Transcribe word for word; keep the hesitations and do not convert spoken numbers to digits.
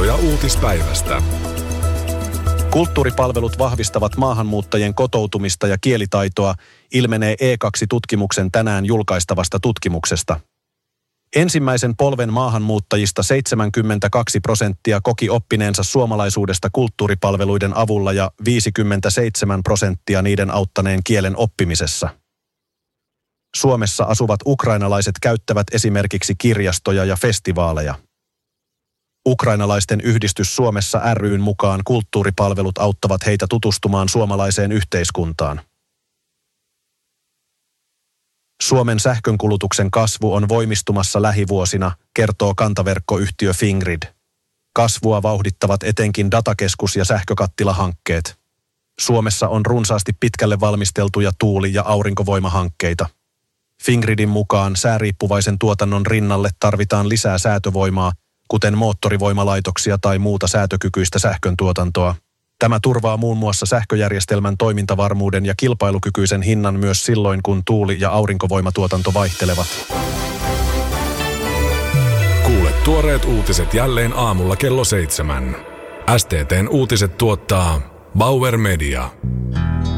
tietoja uutispäivästä. Kulttuuripalvelut vahvistavat maahanmuuttajien kotoutumista ja kielitaitoa, ilmenee E kaksi-tutkimuksen tänään julkaistavasta tutkimuksesta. Ensimmäisen polven maahanmuuttajista seitsemänkymmentäkaksi prosenttia koki oppineensa suomalaisuudesta kulttuuripalveluiden avulla ja viisikymmentäseitsemän prosenttia niiden auttaneen kielen oppimisessa. Suomessa asuvat ukrainalaiset käyttävät esimerkiksi kirjastoja ja festivaaleja. Ukrainalaisten yhdistys Suomessa ry:n mukaan kulttuuripalvelut auttavat heitä tutustumaan suomalaiseen yhteiskuntaan. Suomen sähkönkulutuksen kasvu on voimistumassa lähivuosina, kertoo kantaverkkoyhtiö Fingrid. Kasvua vauhdittavat etenkin datakeskus- ja sähkökattilahankkeet. Suomessa on runsaasti pitkälle valmisteltuja tuuli- ja aurinkovoimahankkeita. Fingridin mukaan sääriippuvaisen tuotannon rinnalle tarvitaan lisää säätövoimaa, kuten moottorivoimalaitoksia tai muuta säätökykyistä sähköntuotantoa. Tämä turvaa muun muassa sähköjärjestelmän toimintavarmuuden ja kilpailukykyisen hinnan myös silloin, kun tuuli- ja aurinkovoimatuotanto vaihtelevat. Kuule tuoreet uutiset jälleen aamulla kello seitsemän. S T T:n uutiset tuottaa Bauer Media.